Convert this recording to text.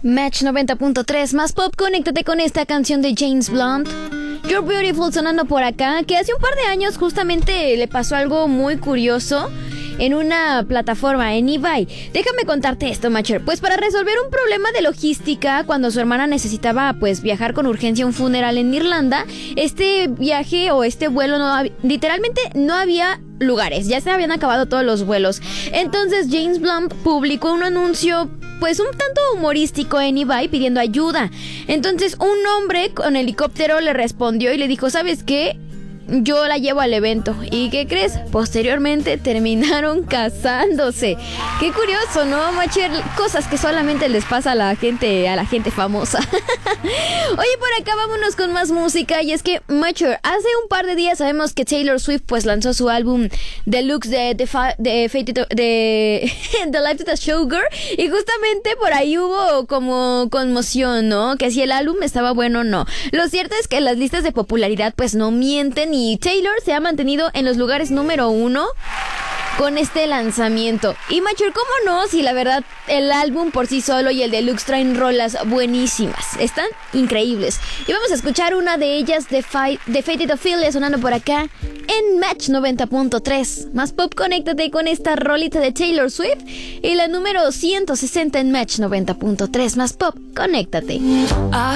Match 90.3 más pop, conéctate con esta canción de James Blunt. You're Beautiful sonando por acá, que hace un par de años justamente le pasó algo muy curioso en una plataforma, en eBay. Déjame contarte esto, Matcher. Pues para resolver un problema de logística, cuando su hermana necesitaba pues viajar con urgencia a un funeral en Irlanda, este viaje o este vuelo literalmente no había lugares, ya se habían acabado todos los vuelos. Entonces James Blunt publicó un anuncio pues un tanto humorístico en eBay pidiendo ayuda. Entonces un hombre con helicóptero le respondió y le dijo: ¿sabes qué? Yo la llevo al evento. ¿Y qué crees? Posteriormente terminaron casándose. Qué curioso, ¿no, Macher? Cosas que solamente les pasa a la gente famosa. Oye, por acá vámonos con más música. Y es que, Macher, hace un par de días sabemos que Taylor Swift pues lanzó su álbum Deluxe de The Life of the Showgirl. Y justamente por ahí hubo como conmoción, ¿no? Que si el álbum estaba bueno o no. Lo cierto es que las listas de popularidad pues no mienten. Y Taylor se ha mantenido en los lugares número 1 con este lanzamiento. Y Macher, ¿cómo no? Si la verdad el álbum por sí solo y el deluxe traen rolas buenísimas. Están increíbles. Y vamos a escuchar una de ellas de Faded Ophelia sonando por acá en Match 90.3. Más pop, conéctate con esta rolita de Taylor Swift. Y la número 160 en Match 90.3. Más pop, conéctate.